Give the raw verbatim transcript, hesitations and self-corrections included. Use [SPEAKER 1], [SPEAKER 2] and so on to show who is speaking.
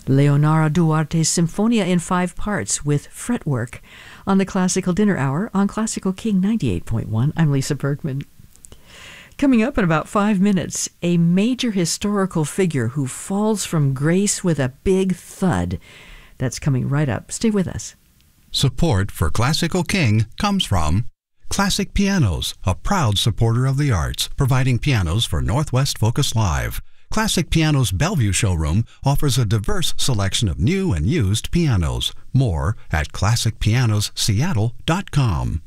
[SPEAKER 1] Leonora Duarte's Symphonia in five parts with fretwork on the Classical Dinner Hour on Classical King ninety-eight point one. I'm Lisa Bergman. Coming up in about five minutes, a major historical figure who falls from grace with a big thud. That's coming right up. Stay with us.
[SPEAKER 2] Support for Classical King comes from Classic Pianos, a proud supporter of the arts, providing pianos for Northwest Focus Live. Classic Pianos Bellevue showroom offers a diverse selection of new and used pianos. More at classic pianos seattle dot com.